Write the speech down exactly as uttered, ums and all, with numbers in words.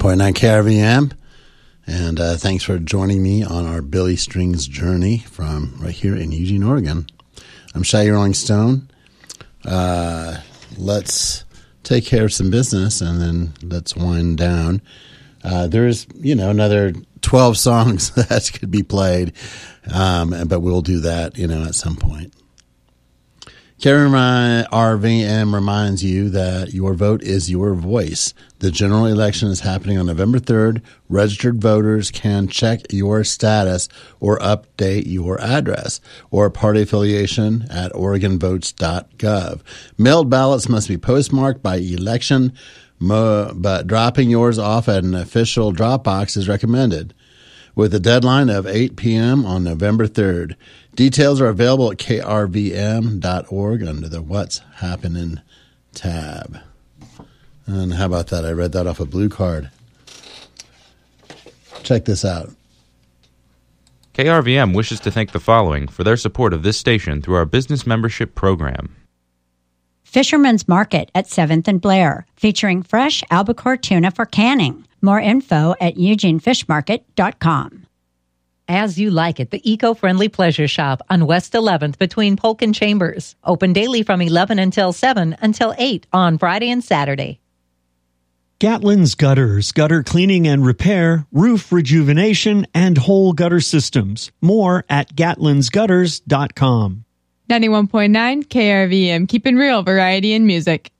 point nine K R V M. And uh, thanks for joining me on our Billy Strings journey from right here in Eugene, Oregon. I'm Shaggy Rolling Stone. Uh, let's take care of some business and then let's wind down. Uh, there's, you know, another twelve songs that could be played, um, but we'll do that, you know, at some point. K R V M reminds you that your vote is your voice. The general election is happening on November third. Registered voters can check your status or update your address or party affiliation at oregon votes dot gov. Mailed ballots must be postmarked by election, but dropping yours off at an official drop box is recommended, with a deadline of eight p.m. on November third. Details are available at k r v m dot org under the What's Happening tab. And how about that? I read that off a blue card. Check this out. K R V M wishes to thank the following for their support of this station through our business membership program. Fisherman's Market at seventh and Blair, featuring fresh albacore tuna for canning. More info at eugene fish market dot com. As You Like It, the eco-friendly pleasure shop on West eleventh between Polk and Chambers. Open daily from eleven until seven until eight on Friday and Saturday. Gatlin's Gutters, gutter cleaning and repair, roof rejuvenation, and whole gutter systems. More at gatlins gutters dot com. ninety-one point nine K R V M, keeping real variety in music.